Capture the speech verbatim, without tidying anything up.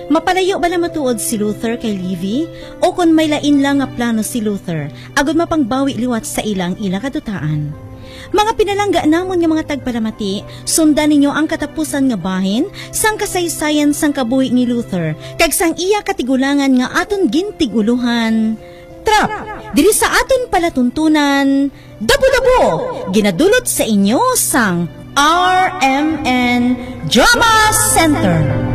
Mapalayo ba na matuod si Luther kay Livy? O kung may lain lang nga plano si Luther, agud mapangbawi liwat sa ilang ilang kadutaan. Mga pinalangga namon nga mga tagpalamati, sundan ninyo ang katapusan nga bahin, sang kasaysayan sang kabuhi ni Luther, kag sang iya katigulangan nga aton gintiguluhan. Trap, diri sa aton palatuntunan, dabo-dabo, ginadulot sa inyo sang R M N Drama Center.